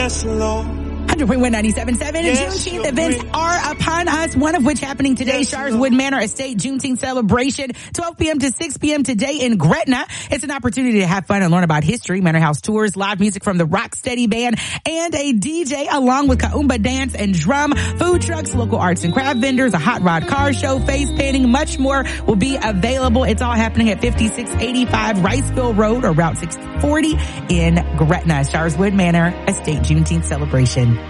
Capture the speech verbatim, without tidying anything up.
yes, Lord. one hundred point one ninety-seven point seven Yes, Juneteenth events are upon us, one of which happening today, Yes, Sharswood Manor Estate Juneteenth celebration, twelve p.m. to six p.m. today in Gretna. It's an opportunity to have fun and learn about history, Manor House tours, live music from the Rocksteady Band, and a D J along with Kaumba dance and drum, food trucks, local arts and craft vendors, a hot rod car show, face painting, much more will be available. It's all happening at fifty-six eighty-five Riceville Road or Route six forty in Gretna. Sharswood Manor Estate Juneteenth celebration.